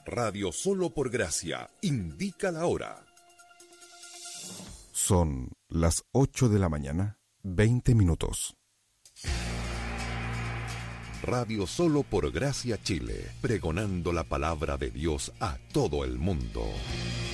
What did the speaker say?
Radio Solo por Gracia indica la hora. Son las 8 de la mañana, 20 minutos. Radio Solo por Gracia Chile, pregonando la palabra de Dios a todo el mundo.